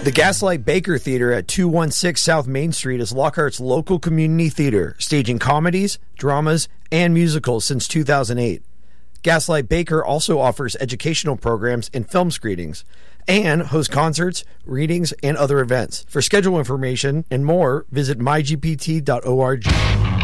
The Gaslight Baker Theater at 216 South Main Street is Lockhart's local community theater, staging comedies, dramas, and musicals since 2008. Gaslight Baker also offers educational programs and film screenings, and hosts concerts, readings, and other events. For schedule information and more, visit mygpt.org.